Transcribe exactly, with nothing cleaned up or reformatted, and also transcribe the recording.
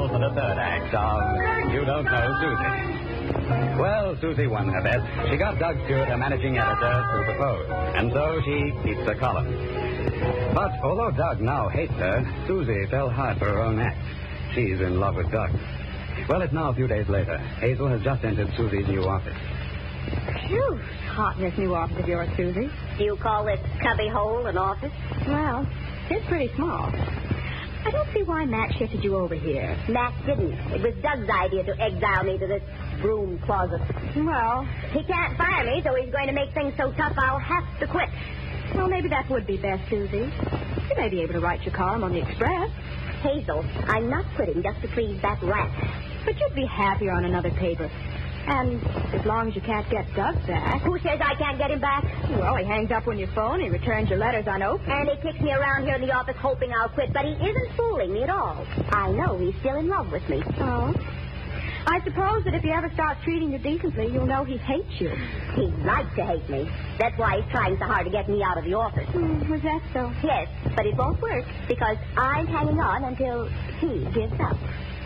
for the third act of You Don't Know Susie. Well, Susie won her bet. She got Doug Stewart, a managing editor, to propose. And so she keeps her column. But although Doug now hates her, Susie fell hard for her own act. She's in love with Doug. Well, it's now a few days later. Hazel has just entered Susie's new office. Phew, it's hot in this new office of yours, Susie. Do you call this cubby hole an office? Well, it's pretty small. I don't see why Matt shifted you over here. Matt didn't. It was Doug's idea to exile me to this broom closet. Well, he can't fire me, so he's going to make things so tough I'll have to quit. Well, maybe that would be best, Susie. You may be able to write your column on the Express. Hazel, I'm not quitting just to please that rat. But you'd be happier on another paper. And as long as you can't get Doug back... Who says I can't get him back? Well, he hangs up on your phone, he returns your letters unopened. And he kicks me around here in the office hoping I'll quit, but he isn't fooling me at all. I know he's still in love with me. Oh? I suppose that if he ever starts treating you decently, you'll know he hates you. He'd like to hate me. That's why he's trying so hard to get me out of the office. Hmm, was that so? Yes, but it won't work because I'm hanging on until he gives up.